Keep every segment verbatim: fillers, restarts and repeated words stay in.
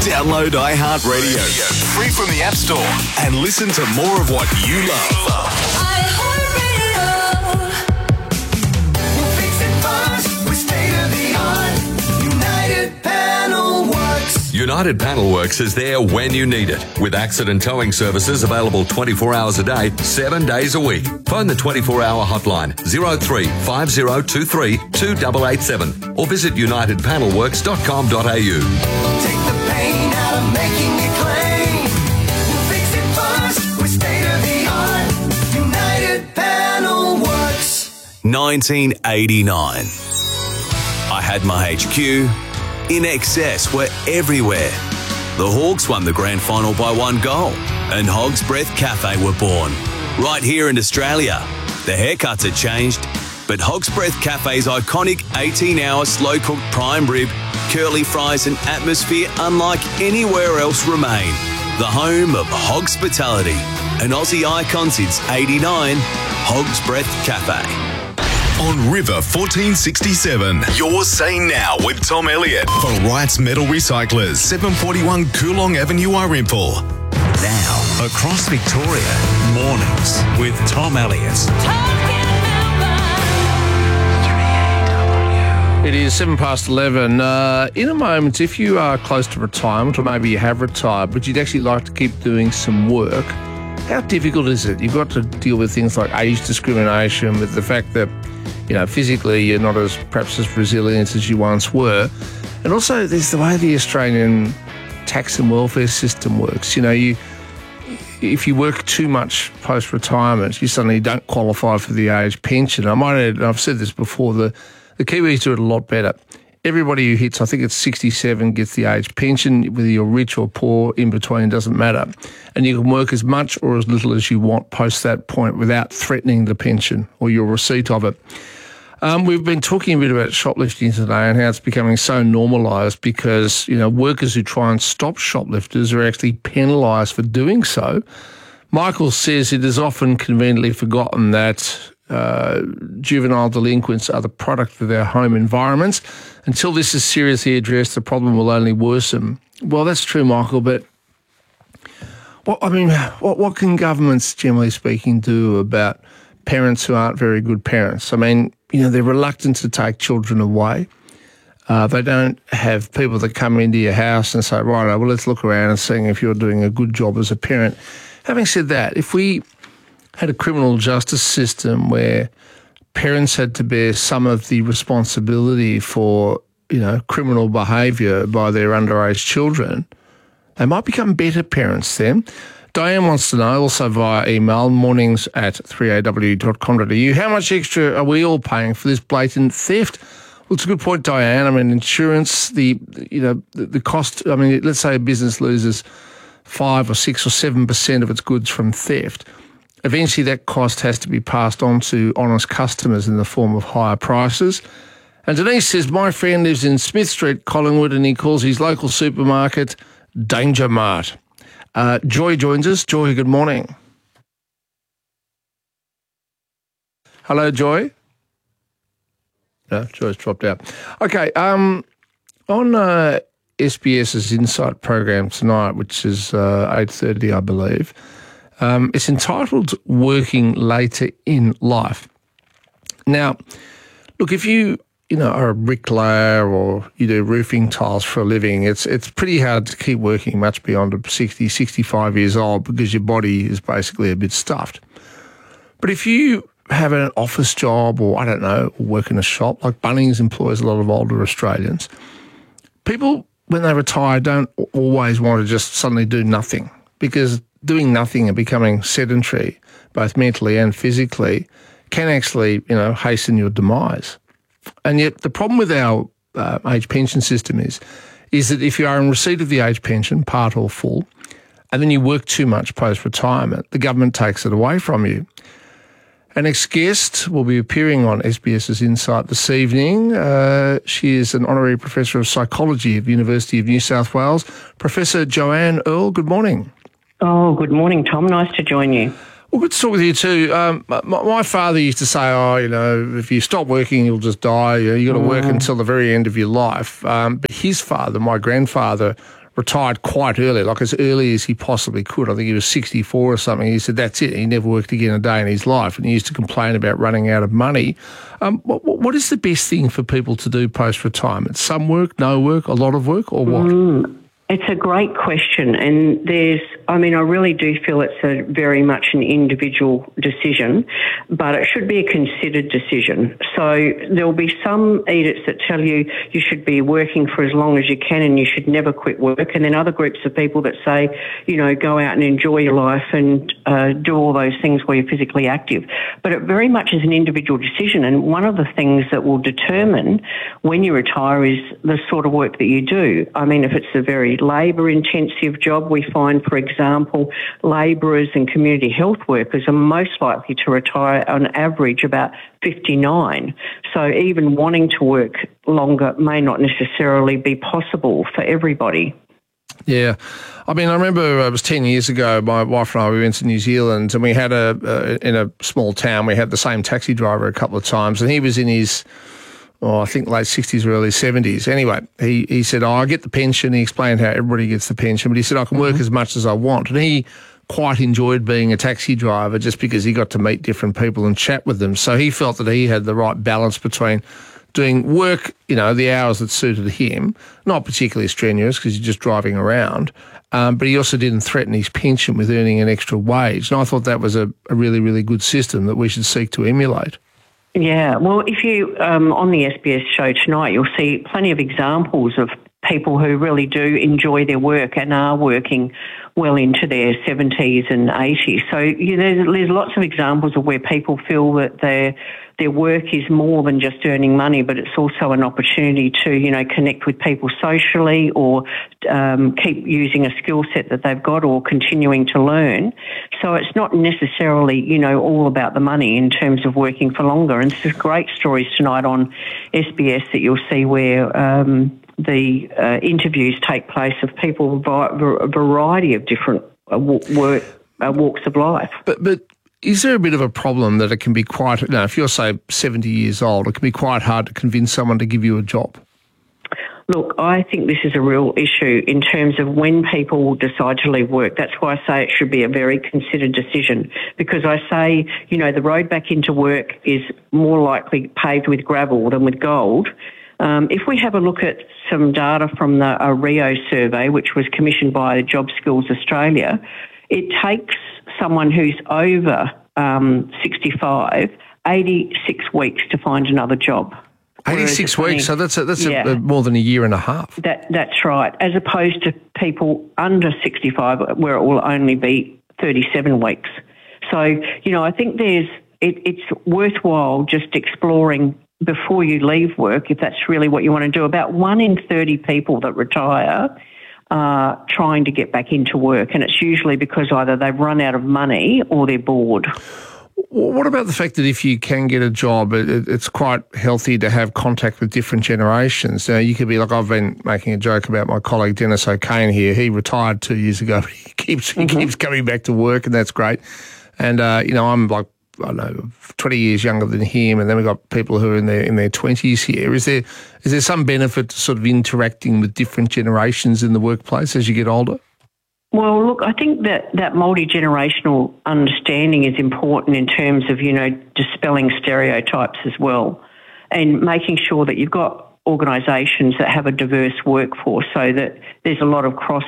Download iHeartRadio, free from the App Store, and listen to more of what you love. iHeartRadio. We'll fix it fast with state-of-the-art United Panel Works. United Panel Works is there when you need it, with accident towing services available twenty-four hours a day, seven days a week. Phone the twenty-four hour hotline zero three five zero two three two eight eight seven or visit united panel works dot com dot a u. Take the pain out of making it clean. We'll fix it fast with state-of-the-art United Panel Works. nineteen eighty-nine. I had my H Q. In Excess were everywhere. The Hawks won the grand final by one goal, and Hog's Breath Cafe were born. Right here in Australia. The haircuts had changed, but Hog's Breath Cafe's iconic eighteen hour slow-cooked prime rib, curly fries and atmosphere unlike anywhere else remain. The home of Hogspitality, an Aussie icon since eighty-nine, Hog's Breath Cafe. On River fourteen sixty-seven, you're Say Now with Tom Elliott for Wright's Metal Recyclers, seven forty-one Coolong Avenue, Arimpool. Now, across Victoria, mornings with Tom Elliott. It is seven past eleven. Uh, in a moment, if you are close to retirement, or maybe you have retired, but you'd actually like to keep doing some work, how difficult is it? You've got to deal with things like age discrimination, with the fact that, you know, physically you're not as perhaps as resilient as you once were. And also there's the way the Australian tax and welfare system works. You know, you if you work too much post-retirement, you suddenly don't qualify for the age pension. I might add, and I've said this before, the, the Kiwis do it a lot better. Everybody who hits, I think it's sixty-seven, gets the age pension, whether you're rich or poor, in between, doesn't matter. And you can work as much or as little as you want post that point without threatening the pension or your receipt of it. Um, we've been talking a bit about shoplifting today and how it's becoming so normalised because, you know, workers who try and stop shoplifters are actually penalised for doing so. Michael says it is often conveniently forgotten that uh, juvenile delinquents are the product of their home environments. Until this is seriously addressed, the problem will only worsen. Well, that's true, Michael, but what, I mean, what, what can governments, generally speaking, do about parents who aren't very good parents? I mean, you know, they're reluctant to take children away. Uh, they don't have people that come into your house and say, right, well, let's look around and see if you're doing a good job as a parent. Having said that, if we had a criminal justice system where parents had to bear some of the responsibility for, you know, criminal behaviour by their underage children, they might become better parents then. Diane wants to know, also via email, mornings at three a w dot com dot a u, how much extra are we all paying for this blatant theft? Well, it's a good point, Diane. I mean, insurance, the, you know, the, the cost, I mean, let's say a business loses five or six or seven percent of its goods from theft. Eventually that cost has to be passed on to honest customers in the form of higher prices. And Denise says, my friend lives in Smith Street, Collingwood, and he calls his local supermarket Danger Mart. Uh, Joy joins us. Joy, good morning. Hello, Joy. No, Joy's dropped out. Okay, um, on uh, SBS's Insight program tonight, which is uh, eight thirty, I believe, um, it's entitled Working Later in Life. Now, look, if you, you know, are a bricklayer or you do roofing tiles for a living, it's it's pretty hard to keep working much beyond sixty, sixty-five years old because your body is basically a bit stuffed. But if you have an office job or, I don't know, work in a shop, like Bunnings employs a lot of older Australians, people, when they retire, don't always want to just suddenly do nothing, because doing nothing and becoming sedentary, both mentally and physically, can actually, you know, hasten your demise. And yet the problem with our uh, age pension system is, is that if you are in receipt of the age pension, part or full, and then you work too much post-retirement, the government takes it away from you. Our next guest will be appearing on SBS's Insight this evening. Uh, she is an honorary professor of psychology at the University of New South Wales. Professor Joanne Earl, good morning. Oh, good morning, Tom. Nice to join you. Well, good to talk with you too. Um, my, my father used to say, oh, you know, if you stop working, you'll just die. You know, you've got to work mm. until the very end of your life. Um, but his father, my grandfather, retired quite early, like as early as he possibly could. I think he was sixty-four or something. He said that's it. He never worked again a day in his life, and he used to complain about running out of money. Um, what, what is the best thing for people to do post-retirement? Some work, no work, a lot of work, or what? Mm. It's a great question, and there's, I mean, I really do feel it's a very much an individual decision, but it should be a considered decision. So there'll be some edicts that tell you you should be working for as long as you can and you should never quit work, and then other groups of people that say, you know, go out and enjoy your life and uh, do all those things where you're physically active. But it very much is an individual decision, and one of the things that will determine when you retire is the sort of work that you do. I mean, if it's a very labour-intensive job, we find, for example, labourers and community health workers are most likely to retire on average about fifty-nine. So even wanting to work longer may not necessarily be possible for everybody. Yeah. I mean, I remember it was ten years ago, my wife and I, we went to New Zealand, and we had a, uh, in a small town, we had the same taxi driver a couple of times, and he was in his oh, I think late sixties or early seventies. Anyway, he, he said, oh, I get the pension. He explained how everybody gets the pension, but he said, I can work mm-hmm. as much as I want. And he quite enjoyed being a taxi driver just because he got to meet different people and chat with them. So he felt that he had the right balance between doing work, you know, the hours that suited him, not particularly strenuous because you're just driving around, um, but he also didn't threaten his pension with earning an extra wage. And I thought that was a, a really, really good system that we should seek to emulate. Yeah, well, if you, um, on the S B S show tonight, you'll see plenty of examples of people who really do enjoy their work and are working well into their seventies and eighties. So you know, there's, there's lots of examples of where people feel that their their work is more than just earning money, but it's also an opportunity to, you know, connect with people socially or um, keep using a skill set that they've got or continuing to learn. So it's not necessarily, you know, all about the money in terms of working for longer. And there's great stories tonight on S B S that you'll see where um, the uh, interviews take place of people of a variety of different uh, work, uh, walks of life. But but is there a bit of a problem that it can be quite, you know, if you're, say, seventy years old, it can be quite hard to convince someone to give you a job? Look, I think this is a real issue in terms of when people decide to leave work. That's why I say it should be a very considered decision, because I say, you know, the road back into work is more likely paved with gravel than with gold. Um, if we have a look at some data from the uh, Rio survey, which was commissioned by Job Skills Australia, it takes someone who's over um, sixty-five, eighty-six weeks to find another job. eighty-six weeks, so that's a, that's yeah, a, a more than a year and a half. That That's right, as opposed to people under sixty-five where it will only be thirty-seven weeks. So, you know, I think there's it, it's worthwhile just exploring before you leave work, if that's really what you want to do. About one in thirty people that retire are trying to get back into work, and it's usually because either they've run out of money or they're bored. What about the fact that if you can get a job, it, it's quite healthy to have contact with different generations? Now, you could be like, I've been making a joke about my colleague Dennis O'Kane here. He retired two years ago, but he keeps, he mm-hmm. keeps coming back to work, and that's great. And, uh, you know, I'm like, I don't know, twenty years younger than him, and then we've got people who are in their in their twenties here. Is there is there some benefit to sort of interacting with different generations in the workplace as you get older? Well, look, I think that, that multi-generational understanding is important in terms of, you know, dispelling stereotypes as well, and making sure that you've got organisations that have a diverse workforce so that there's a lot of cross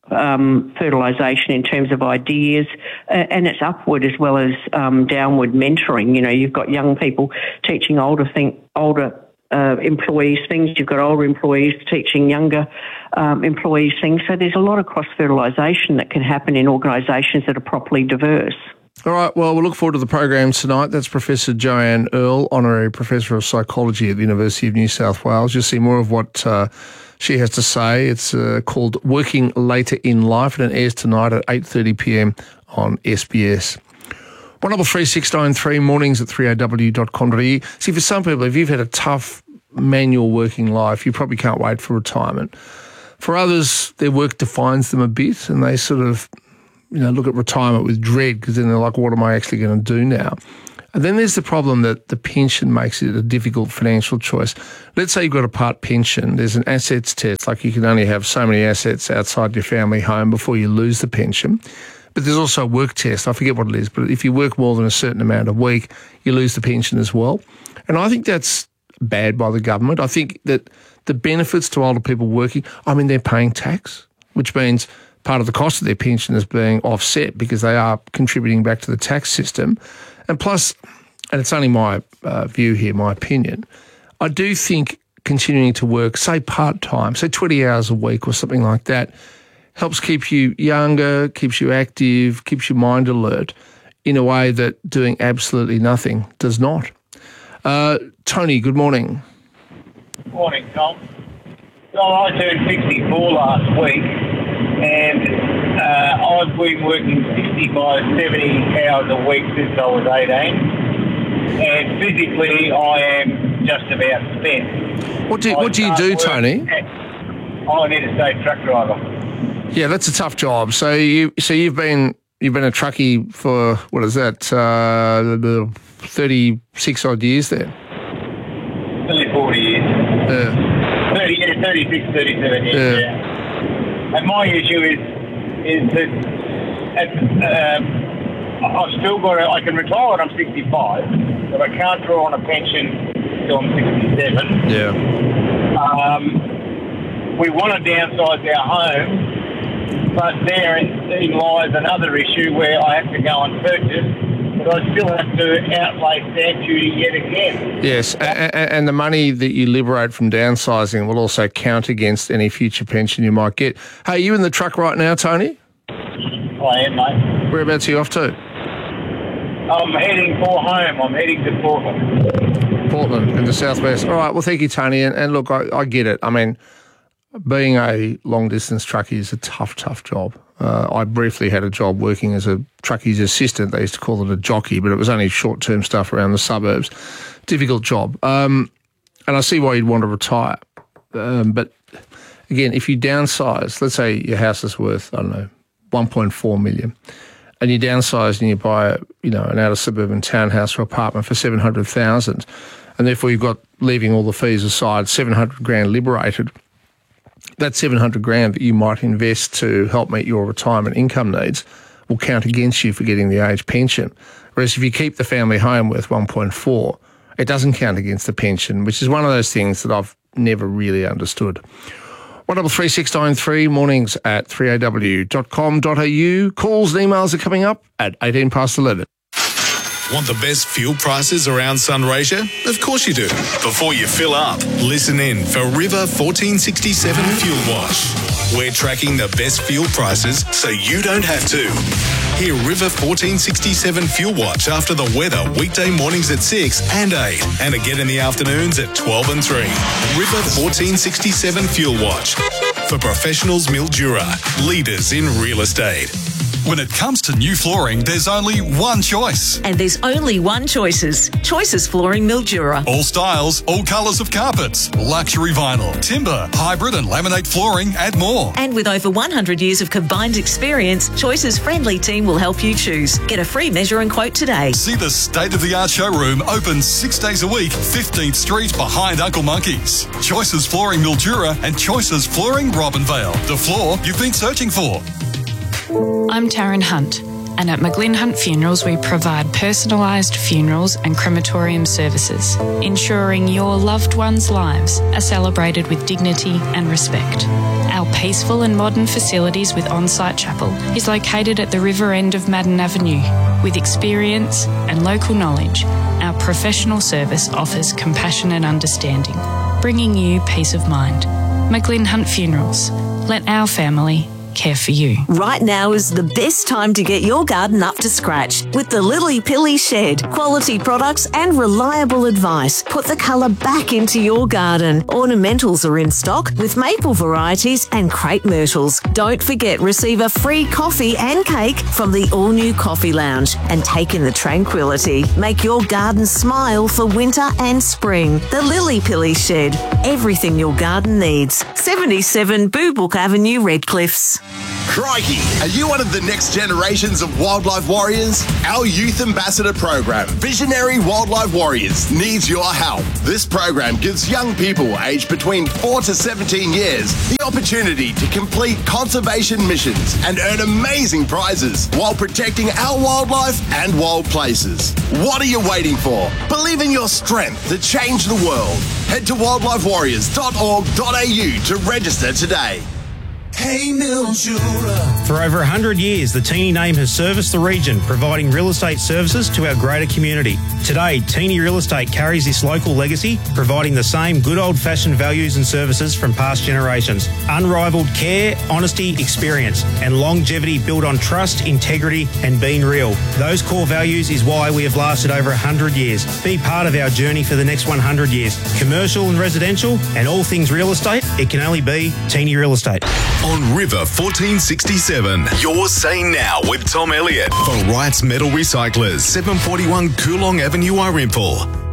Um, fertilisation in terms of ideas, uh, and it's upward as well as um, downward mentoring. You know, you've got young people teaching older think older uh, employees things. You've got older employees teaching younger um, employees things. So there's a lot of cross fertilisation that can happen in organisations that are properly diverse. All right, well, we'll look forward to the program tonight. That's Professor Joanne Earl, Honorary Professor of Psychology at the University of New South Wales. You'll see more of what uh, she has to say. It's uh, called Working Later in Life, and it airs tonight at eight thirty p m on S B S. one double three six nine three, mornings at three a w dot com dot a u. See, for some people, if you've had a tough manual working life, you probably can't wait for retirement. For others, their work defines them a bit, and they sort of, you know, look at retirement with dread because then they're like, what am I actually going to do now? And then there's the problem that the pension makes it a difficult financial choice. Let's say you've got a part pension. There's an assets test, like you can only have so many assets outside your family home before you lose the pension. But there's also a work test. I forget what it is, but if you work more than a certain amount a week, you lose the pension as well. And I think that's bad by the government. I think that the benefits to older people working, I mean, they're paying tax, which means part of the cost of their pension is being offset because they are contributing back to the tax system. And plus, and it's only my uh, view here, my opinion, I do think continuing to work, say part-time, say twenty hours a week or something like that, helps keep you younger, keeps you active, keeps your mind alert in a way that doing absolutely nothing does not. Uh, Tony, good morning. Morning, Tom. So I turned sixty-four last week, and uh, I've been working sixty-five, seventy hours a week since I was eighteen, and physically I am just about spent. What do, what do you do, Tony? I'm an interstate truck driver. Yeah, that's a tough job. So you, so you've been you've been a truckie for what is that, uh, thirty-six odd years there? Nearly forty years. Yeah. thirty, yeah, thirty-six, thirty-seven years. Yeah. Yeah. And my issue is is that at, um, I've still got a, I can retire when I'm sixty-five, but I can't draw on a pension until I'm sixty-seven. Yeah. Um, we want to downsize our home. But therein lies another issue where I have to go and purchase, but I still have to outlay stamp duty yet again. Yes, and, and the money that you liberate from downsizing will also count against any future pension you might get. Hey, are you in the truck right now, Tony? I am, mate. Whereabouts are you off to? I'm heading for home. I'm heading to Portland. Portland, in the southwest. All right, well, thank you, Tony. And, and look, I, I get it. I mean, being a long-distance truckie is a tough, tough job. Uh, I briefly had a job working as a truckie's assistant. They used to call it a jockey, but it was only short-term stuff around the suburbs. Difficult job. Um, and I see why you'd want to retire. Um, but, again, if you downsize, let's say your house is worth, I don't know, one point four million dollars, and you downsize and you buy, you know, an outer-suburban townhouse or apartment for seven hundred thousand dollars, and therefore you've got, leaving all the fees aside, seven hundred grand liberated. That seven hundred grand that you might invest to help meet your retirement income needs will count against you for getting the age pension. Whereas if you keep the family home worth one point four, it doesn't count against the pension, which is one of those things that I've never really understood. one double three six nine three, mornings at three a w dot com dot a u. Calls and emails are coming up at eighteen past eleven. Want the best fuel prices around Sunraysia? Of course you do. Before you fill up, listen in for River fourteen sixty-seven Fuel Watch. We're tracking the best fuel prices so you don't have to. Hear River fourteen sixty-seven Fuel Watch after the weather weekday mornings at six and eight and again in the afternoons at twelve and three. River fourteen sixty-seven Fuel Watch. For professionals Mildura, leaders in real estate. When it comes to new flooring, there's only one choice. And there's only one Choices. Choices Flooring Mildura. All styles, all colours of carpets, luxury vinyl, timber, hybrid and laminate flooring and more. And with over one hundred years of combined experience, Choices' friendly team will help you choose. Get a free measure and quote today. See the state-of-the-art showroom open six days a week, fifteenth Street behind Uncle Monkey's. Choices Flooring Mildura and Choices Flooring Robinvale. The floor you've been searching for. I'm Taryn Hunt, and at McGlynn Hunt Funerals we provide personalised funerals and crematorium services, ensuring your loved ones' lives are celebrated with dignity and respect. Our peaceful and modern facilities with on-site chapel is located at the river end of Madden Avenue. With experience and local knowledge, our professional service offers compassion and understanding, bringing you peace of mind. McGlynn Hunt Funerals. Let our family care for you. Right now is the best time to get your garden up to scratch with the Lily Pilly Shed. Quality products and reliable advice. Put the colour back into your garden. Ornamentals are in stock with maple varieties and crepe myrtles. Don't forget, receive a free coffee and cake from the all-new Coffee Lounge and take in the tranquility. Make your garden smile for winter and spring. The Lily Pilly Shed. Everything your garden needs. seventy-seven Boo Book Avenue, Redcliffs. Crikey, are you one of the next generations of wildlife warriors? Our Youth Ambassador program, Visionary Wildlife Warriors, needs your help. This program gives young people aged between four to seventeen years the opportunity to complete conservation missions and earn amazing prizes while protecting our wildlife and wild places. What are you waiting for? Believe in your strength to change the world. Head to wildlife warriors dot org dot a u to register today. Hey Mildura. For over one hundred years, the Teeny name has serviced the region, providing real estate services to our greater community. Today, Teeny Real Estate carries this local legacy, providing the same good old-fashioned values and services from past generations. Unrivaled care, honesty, experience, and longevity built on trust, integrity, and being real. Those core values is why we have lasted over one hundred years. Be part of our journey for the next one hundred years. Commercial and residential, and all things real estate, it can only be Teeny Real Estate. On River fourteen sixty-seven, you're saying now with Tom Elliott for Wright's Metal Recyclers, seven forty-one Coolong Avenue, Irimple.